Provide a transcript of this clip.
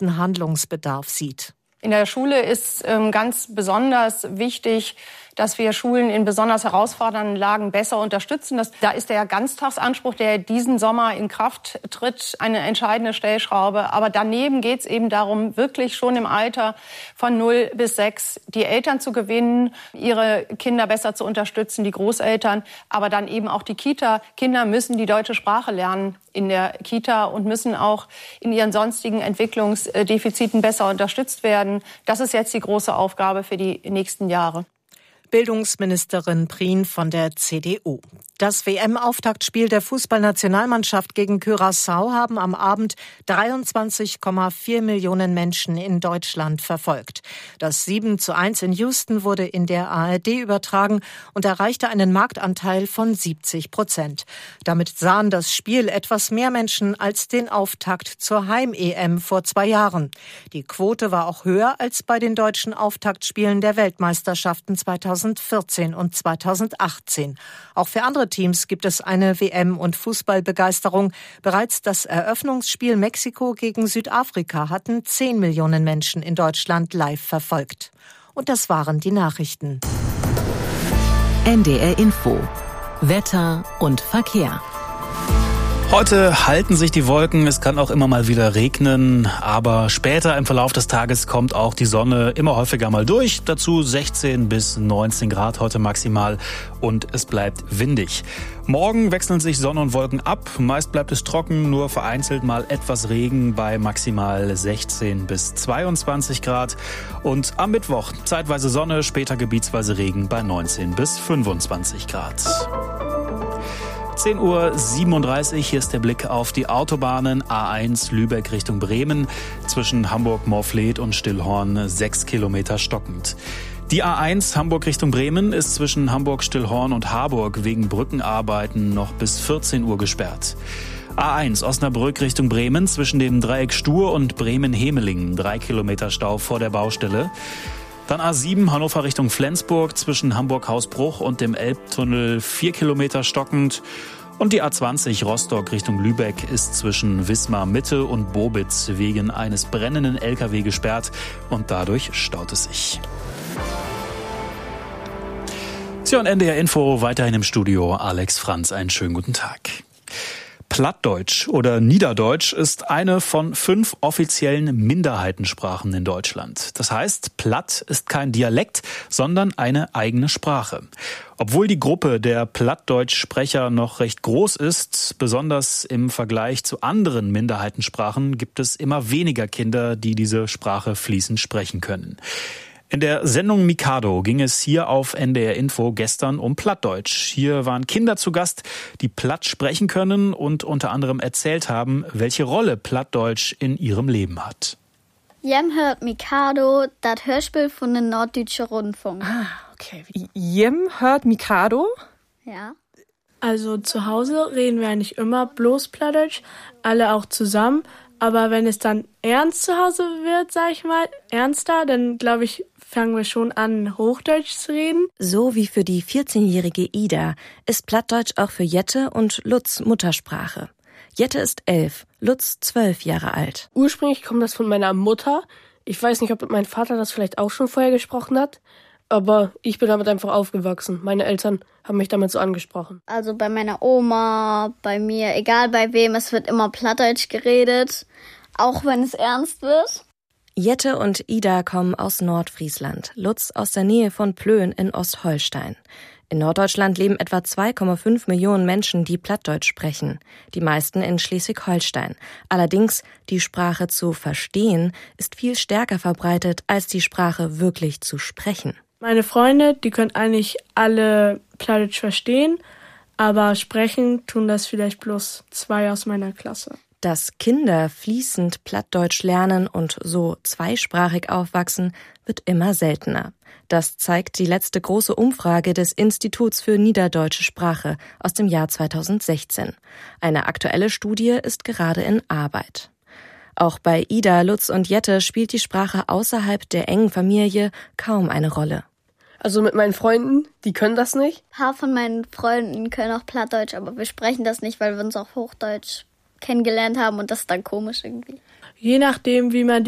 größten Handlungsbedarf sieht. In der Schule ist ganz besonders wichtig, dass wir Schulen in besonders herausfordernden Lagen besser unterstützen. Da ist der Ganztagsanspruch, der diesen Sommer in Kraft tritt, eine entscheidende Stellschraube. Aber daneben geht es eben darum, wirklich schon im Alter von 0 bis 6 die Eltern zu gewinnen, ihre Kinder besser zu unterstützen, die Großeltern, aber dann eben auch die Kita. Kinder müssen die deutsche Sprache lernen in der Kita und müssen auch in ihren sonstigen Entwicklungsdefiziten besser unterstützt werden. Das ist jetzt die große Aufgabe für die nächsten Jahre. Bildungsministerin Prien von der CDU. Das WM-Auftaktspiel der Fußballnationalmannschaft gegen Curaçao haben am Abend 23,4 Millionen Menschen in Deutschland verfolgt. Das 7:1 in Houston wurde in der ARD übertragen und erreichte einen Marktanteil von 70%. Damit sahen das Spiel etwas mehr Menschen als den Auftakt zur Heim-EM vor 2 Jahren. Die Quote war auch höher als bei den deutschen Auftaktspielen der Weltmeisterschaften 2014 und 2018. Auch für andere Teams gibt es eine WM- und Fußballbegeisterung. Bereits das Eröffnungsspiel Mexiko gegen Südafrika hatten 10 Millionen Menschen in Deutschland live verfolgt. Und das waren die Nachrichten. NDR Info. Wetter und Verkehr. Heute halten sich die Wolken, es kann auch immer mal wieder regnen, aber später im Verlauf des Tages kommt auch die Sonne immer häufiger mal durch. Dazu 16 bis 19 Grad heute maximal und es bleibt windig. Morgen wechseln sich Sonne und Wolken ab, meist bleibt es trocken, nur vereinzelt mal etwas Regen bei maximal 16 bis 22 Grad. Und am Mittwoch zeitweise Sonne, später gebietsweise Regen bei 19 bis 25 Grad. 10:37 Uhr, hier ist der Blick auf die Autobahnen. A1 Lübeck Richtung Bremen, zwischen Hamburg-Morfleet und Stillhorn 6 Kilometer stockend. Die A1 Hamburg Richtung Bremen ist zwischen Hamburg-Stillhorn und Harburg wegen Brückenarbeiten noch bis 14 Uhr gesperrt. A1 Osnabrück Richtung Bremen, zwischen dem Dreieck Stur und Bremen-Hemelingen 3 Kilometer Stau vor der Baustelle. Dann A7 Hannover Richtung Flensburg, zwischen Hamburg-Hausbruch und dem Elbtunnel 4 Kilometer stockend. Und die A20 Rostock Richtung Lübeck ist zwischen Wismar Mitte und Bobitz wegen eines brennenden LKW gesperrt und dadurch staut es sich. Sie hören NDR Info, weiterhin im Studio Alex Franz. Einen schönen guten Tag. Plattdeutsch oder Niederdeutsch ist eine von 5 offiziellen Minderheitensprachen in Deutschland. Das heißt, Platt ist kein Dialekt, sondern eine eigene Sprache. Obwohl die Gruppe der Plattdeutschsprecher noch recht groß ist, besonders im Vergleich zu anderen Minderheitensprachen, gibt es immer weniger Kinder, die diese Sprache fließend sprechen können. In der Sendung Mikado ging es hier auf NDR Info gestern um Plattdeutsch. Hier waren Kinder zu Gast, die Platt sprechen können und unter anderem erzählt haben, welche Rolle Plattdeutsch in ihrem Leben hat. Jem hört Mikado, das Hörspiel von den Norddeutsche Rundfunk. Ah, okay. Jem hört Mikado? Ja. Also zu Hause reden wir eigentlich immer bloß Plattdeutsch, alle auch zusammen. Aber wenn es dann ernst zu Hause wird, sag ich mal, ernster, dann glaube ich, fangen wir schon an, Hochdeutsch zu reden. So wie für die 14-jährige Ida ist Plattdeutsch auch für Jette und Lutz Muttersprache. Jette ist 11, Lutz 12 Jahre alt. Ursprünglich kommt das von meiner Mutter. Ich weiß nicht, ob mein Vater das vielleicht auch schon vorher gesprochen hat, aber ich bin damit einfach aufgewachsen. Meine Eltern haben mich damit so angesprochen. Also bei meiner Oma, bei mir, egal bei wem, es wird immer Plattdeutsch geredet, auch wenn es ernst wird. Jette und Ida kommen aus Nordfriesland, Lutz aus der Nähe von Plön in Ostholstein. In Norddeutschland leben etwa 2,5 Millionen Menschen, die Plattdeutsch sprechen, die meisten in Schleswig-Holstein. Allerdings, die Sprache zu verstehen, ist viel stärker verbreitet, als die Sprache wirklich zu sprechen. Meine Freunde, die können eigentlich alle Plattdeutsch verstehen, aber sprechen tun das vielleicht bloß 2 aus meiner Klasse. Dass Kinder fließend Plattdeutsch lernen und so zweisprachig aufwachsen, wird immer seltener. Das zeigt die letzte große Umfrage des Instituts für Niederdeutsche Sprache aus dem Jahr 2016. Eine aktuelle Studie ist gerade in Arbeit. Auch bei Ida, Lutz und Jette spielt die Sprache außerhalb der engen Familie kaum eine Rolle. Also mit meinen Freunden, die können das nicht. Ein paar von meinen Freunden können auch Plattdeutsch, aber wir sprechen das nicht, weil wir uns auf Hochdeutsch kennengelernt haben und das ist dann komisch irgendwie. Je nachdem, wie man